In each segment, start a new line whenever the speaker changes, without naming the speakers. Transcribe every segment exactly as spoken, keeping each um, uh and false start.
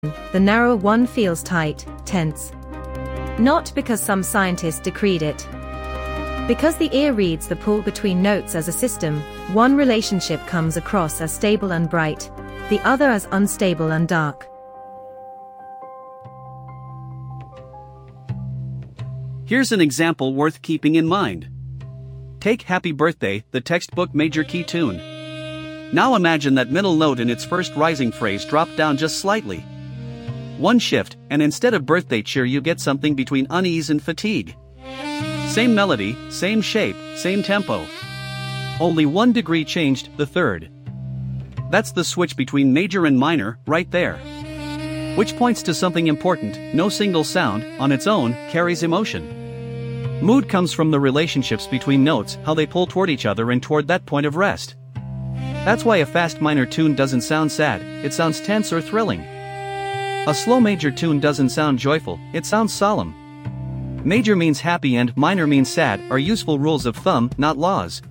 the narrower one feels tight, tense. Not because some scientist decreed it. Because the ear reads the pull between notes as a system, one relationship comes across as stable and bright, the other as unstable and dark.
Here's an example worth keeping in mind. Take Happy Birthday, the textbook major key tune. Now imagine that middle note in its first rising phrase dropped down just slightly. One shift, and instead of birthday cheer you get something between unease and fatigue. Same melody, same shape, same tempo. Only one degree changed, the third. That's the switch between major and minor, right there. Which points to something important: no single sound, on its own, carries emotion. Mood comes from the relationships between notes, how they pull toward each other and toward that point of rest. That's why a fast minor tune doesn't sound sad, it sounds tense or thrilling. A slow major tune doesn't sound joyful, it sounds solemn. Major means happy and minor means sad are useful rules of thumb, not laws.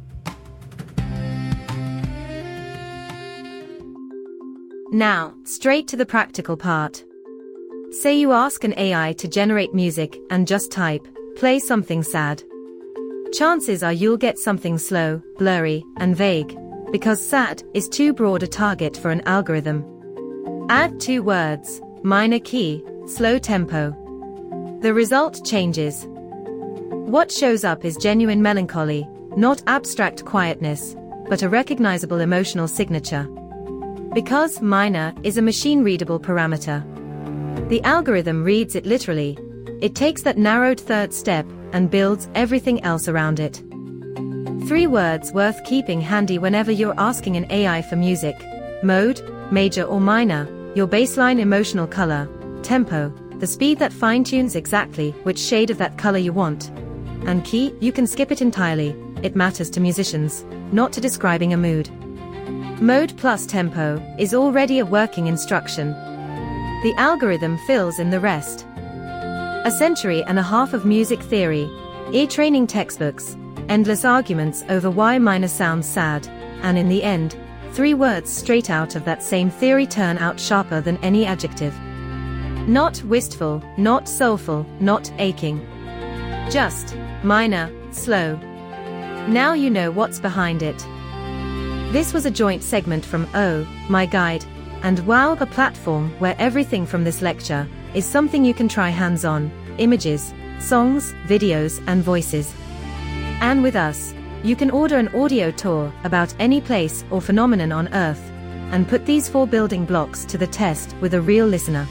Now, straight to the practical part. Say you ask an A I to generate music and just type, "Play something sad." Chances are you'll get something slow, blurry, and vague, because sad is too broad a target for an algorithm. Add two words, minor key, slow tempo. The result changes. What shows up is genuine melancholy, not abstract quietness, but a recognizable emotional signature. Because minor is a machine-readable parameter. The algorithm reads it literally. It takes that narrowed third step and builds everything else around it. Three words worth keeping handy whenever you're asking an A I for music: mode, major or minor, your baseline emotional color, tempo, the speed that fine-tunes exactly which shade of that color you want, and key. You can skip it entirely, it matters to musicians, not to describing a mood. Mode plus tempo is already a working instruction. The algorithm fills in the rest. A century and a half of music theory, ear-training textbooks, endless arguments over why minor sounds sad, and in the end, three words straight out of that same theory turn out sharper than any adjective. Not wistful, not soulful, not aching. Just minor, slow. Now you know what's behind it. This was a joint segment from Oh, My Guide, and Wow, a platform where everything from this lecture is something you can try hands-on: images, songs, videos, and voices. And with us, you can order an audio tour about any place or phenomenon on Earth, and put these four building blocks to the test with a real listener.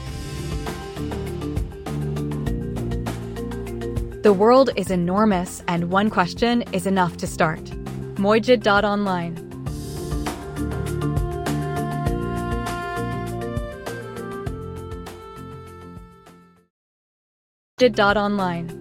The world is enormous, and one question is enough to start. Mojid dot online. Mojid dot online.